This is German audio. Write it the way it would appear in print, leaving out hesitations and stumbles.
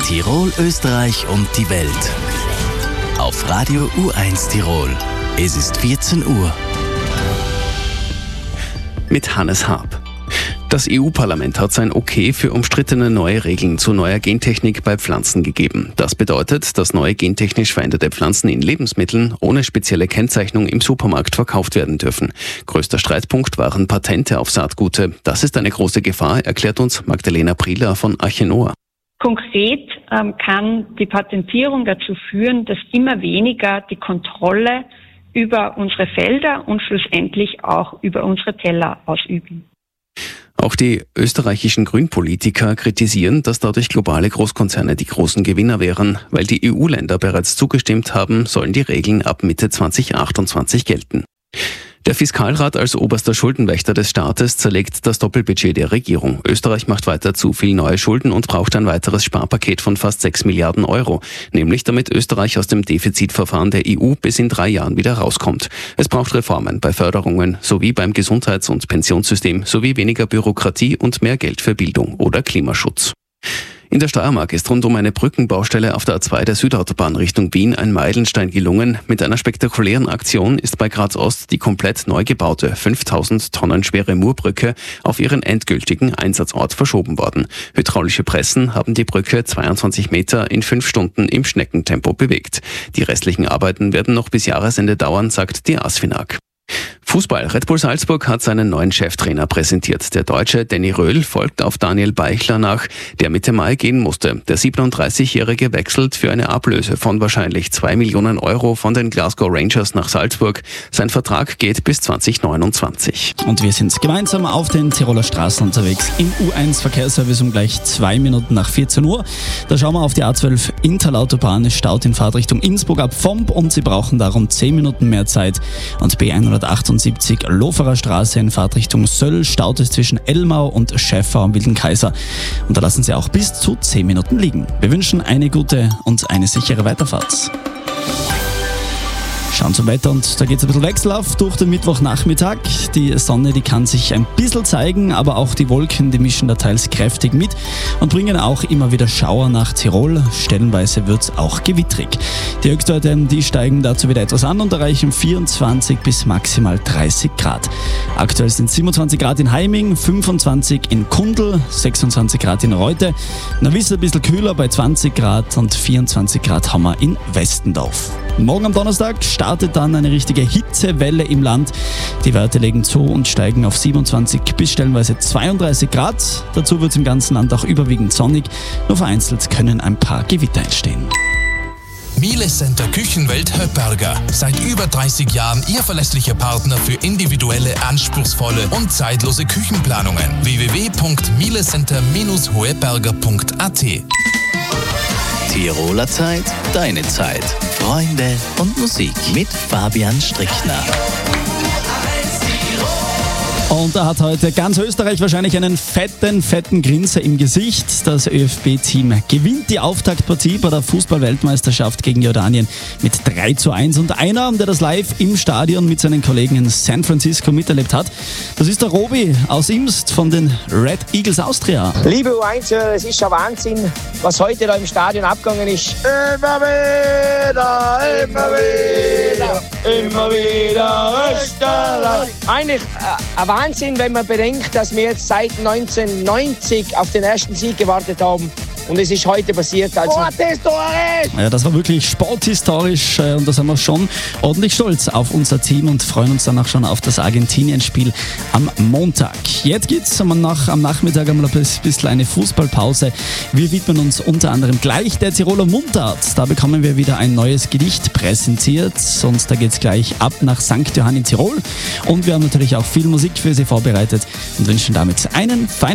Tirol, Österreich und die Welt. Auf Radio U1 Tirol. Es ist 14 Uhr. Mit Hannes Haab. Das EU-Parlament hat sein Okay für umstrittene neue Regeln zu neuer Gentechnik bei Pflanzen gegeben. Das bedeutet, dass neue gentechnisch veränderte Pflanzen in Lebensmitteln ohne spezielle Kennzeichnung im Supermarkt verkauft werden dürfen. Größter Streitpunkt waren Patente auf Saatgute. Das ist eine große Gefahr, erklärt uns Magdalena Prieler von Archenoa. Konkret kann die Patentierung dazu führen, dass immer weniger die Kontrolle über unsere Felder und schlussendlich auch über unsere Teller ausüben. Auch die österreichischen Grünpolitiker kritisieren, dass dadurch globale Großkonzerne die großen Gewinner wären. Weil die EU-Länder bereits zugestimmt haben, sollen die Regeln ab Mitte 2028 gelten. Der Fiskalrat als oberster Schuldenwächter des Staates zerlegt das Doppelbudget der Regierung. Österreich macht weiter zu viel neue Schulden und braucht ein weiteres Sparpaket von fast 6 Milliarden Euro. Nämlich damit Österreich aus dem Defizitverfahren der EU bis in 3 Jahren wieder rauskommt. Es braucht Reformen bei Förderungen sowie beim Gesundheits- und Pensionssystem sowie weniger Bürokratie und mehr Geld für Bildung oder Klimaschutz. In der Steiermark ist rund um eine Brückenbaustelle auf der A2 der Südautobahn Richtung Wien ein Meilenstein gelungen. Mit einer spektakulären Aktion ist bei Graz Ost die komplett neu gebaute 5000 Tonnen schwere Murbrücke auf ihren endgültigen Einsatzort verschoben worden. Hydraulische Pressen haben die Brücke 22 Meter in 5 Stunden im Schneckentempo bewegt. Die restlichen Arbeiten werden noch bis Jahresende dauern, sagt die ASFINAG. Fußball. Red Bull Salzburg hat seinen neuen Cheftrainer präsentiert. Der Deutsche Danny Röhl folgt auf Daniel Beichler nach, der Mitte Mai gehen musste. Der 37-Jährige wechselt für eine Ablöse von wahrscheinlich 2 Millionen Euro von den Glasgow Rangers nach Salzburg. Sein Vertrag geht bis 2029. Und wir sind gemeinsam auf den Tiroler Straßen unterwegs im U1 Verkehrsservice um gleich 2 Minuten nach 14 Uhr. Da schauen wir auf die A12 Interlautobahn. Es staut in Fahrtrichtung Innsbruck ab Vomp und Sie brauchen darum 10 Minuten mehr Zeit. Und B178 Loferer Straße in Fahrtrichtung Söll staut es zwischen Elmau und Schäffau am Wilden Kaiser. Und da lassen Sie auch bis zu 10 Minuten liegen. Wir wünschen eine gute und eine sichere Weiterfahrt. Schauen zum Wetter und da geht es ein bisschen wechselhaft durch den Mittwochnachmittag. Die Sonne, die kann sich ein bisschen zeigen, aber auch die Wolken, die mischen da teils kräftig mit und bringen auch immer wieder Schauer nach Tirol. Stellenweise wird es auch gewittrig. Die Höchstwerte, die steigen dazu wieder etwas an und erreichen 24 bis maximal 30 Grad. Aktuell sind 27 Grad in Heiming, 25 in Kundl, 26 Grad in Reute. Na, ist ein bisschen kühler bei 20 Grad und 24 Grad haben wir in Westendorf. Morgen am Donnerstag startet dann eine richtige Hitzewelle im Land. Die Werte legen zu und steigen auf 27 bis stellenweise 32 Grad. Dazu wird es im ganzen Land auch überwiegend sonnig. Nur vereinzelt können ein paar Gewitter entstehen. Miele Center Küchenwelt Höpperger. Seit über 30 Jahren Ihr verlässlicher Partner für individuelle, anspruchsvolle und zeitlose Küchenplanungen. www.mielecenter-hoeberger.at. Tiroler Zeit, deine Zeit. Freunde und Musik mit Fabian Strickner. Und da hat heute ganz Österreich wahrscheinlich einen fetten Grinser im Gesicht. Das ÖFB-Team gewinnt die Auftaktpartie bei der Fußball-Weltmeisterschaft gegen Jordanien mit 3:1. Und einer, der das live im Stadion mit seinen Kollegen in San Francisco miterlebt hat, das ist der Robi aus Imst von den Red Eagles Austria. Liebe U1, es ist schon Wahnsinn, was heute da im Stadion abgegangen ist. Immer wieder Österreich. Eigentlich ein Wahnsinn, wenn man bedenkt, dass wir jetzt seit 1990 auf den ersten Sieg gewartet haben. Und es ist heute passiert. Also sporthistorisch! Ja, das war wirklich sporthistorisch und da sind wir schon ordentlich stolz auf unser Team und freuen uns dann auch schon auf das Argentinien-Spiel am Montag. Jetzt geht's am Nachmittag einmal ein bisschen eine Fußballpause. Wir widmen uns unter anderem gleich der Tiroler Mundart. Da bekommen wir wieder ein neues Gedicht präsentiert und da geht's gleich ab nach St. Johann in Tirol. Und wir haben natürlich auch viel Musik für Sie vorbereitet und wünschen damit einen feinen